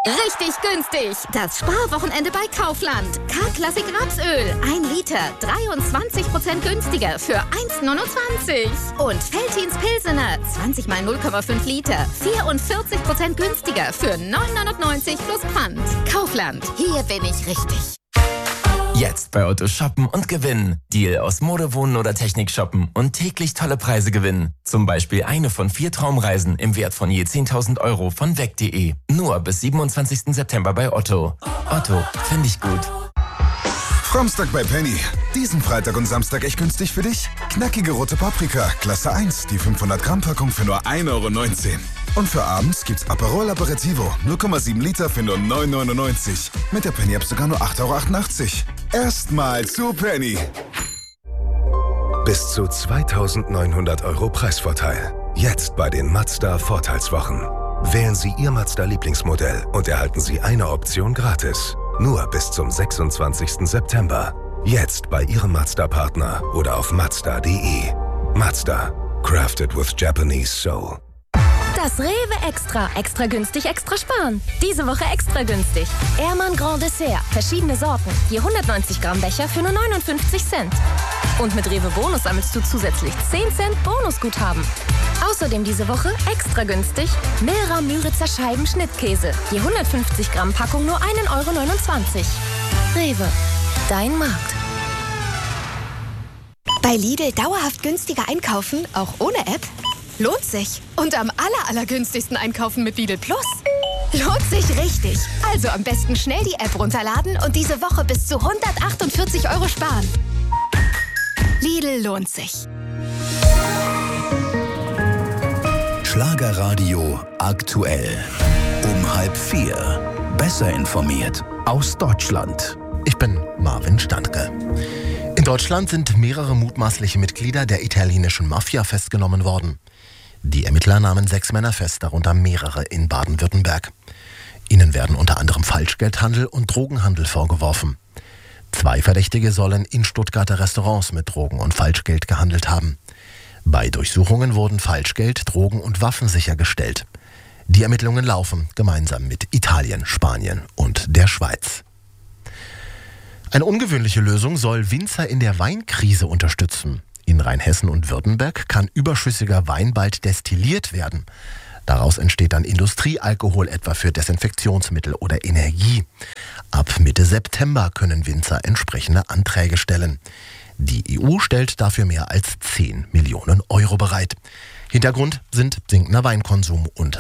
Richtig günstig. Das Sparwochenende bei Kaufland. K-Klassik Rapsöl. 1 Liter. 23% günstiger für 1,29. Und Veltins Pilsener. 20 mal 0,5 Liter. 44% günstiger für 9,99 plus Pfand. Kaufland. Hier bin ich richtig. Jetzt bei Otto shoppen und gewinnen. Deal aus Mode, Wohnen oder Technik shoppen und täglich tolle Preise gewinnen. Zum Beispiel eine von 4 Traumreisen im Wert von je 10.000 € von weg.de. Nur bis 27. September bei Otto. Otto, finde ich gut. Samstag bei Penny. Diesen Freitag und Samstag echt günstig für dich? Knackige rote Paprika, Klasse 1, die 500 Gramm Packung für nur 1,19 €. Und für abends gibt's Aperol Aperitivo, 0,7 Liter für nur 9,99 €. Mit der Penny-App sogar nur 8,88 €. Erstmal zu Penny. Bis zu 2.900 € Preisvorteil. Jetzt bei den Mazda Vorteilswochen. Wählen Sie Ihr Mazda-Lieblingsmodell und erhalten Sie eine Option gratis. Nur bis zum 26. September. Jetzt bei Ihrem Mazda-Partner oder auf Mazda.de. Mazda. Crafted with Japanese Soul. Das Rewe Extra. Extra günstig, extra sparen. Diese Woche extra günstig. Ehrmann Grand Dessert. Verschiedene Sorten. Je 190 Gramm Becher für nur 59 Cent. Und mit Rewe Bonus sammelst du zusätzlich 10 Cent Bonusguthaben. Außerdem diese Woche extra günstig Milra Müritzer Scheiben Schnittkäse. Je 150 Gramm Packung nur 1,29 €. Rewe. Dein Markt. Bei Lidl dauerhaft günstiger einkaufen, auch ohne App? Lohnt sich. Und am allergünstigsten einkaufen mit Lidl Plus. Lohnt sich richtig. Also am besten schnell die App runterladen und diese Woche bis zu 148 € sparen. Lidl lohnt sich. Schlagerradio aktuell. Um 3:30. Besser informiert aus Deutschland. Ich bin Marvin Standke. In Deutschland sind mehrere mutmaßliche Mitglieder der italienischen Mafia festgenommen worden. Die Ermittler nahmen 6 Männer fest, darunter mehrere in Baden-Württemberg. Ihnen werden unter anderem Falschgeldhandel und Drogenhandel vorgeworfen. 2 Verdächtige sollen in Stuttgarter Restaurants mit Drogen und Falschgeld gehandelt haben. Bei Durchsuchungen wurden Falschgeld, Drogen und Waffen sichergestellt. Die Ermittlungen laufen gemeinsam mit Italien, Spanien und der Schweiz. Eine ungewöhnliche Lösung soll Winzer in der Weinkrise unterstützen. In Rheinhessen und Württemberg kann überschüssiger Wein bald destilliert werden. Daraus entsteht dann Industriealkohol, etwa für Desinfektionsmittel oder Energie. Ab Mitte September können Winzer entsprechende Anträge stellen. Die EU stellt dafür mehr als 10 Millionen € bereit. Hintergrund sind sinkender Weinkonsum und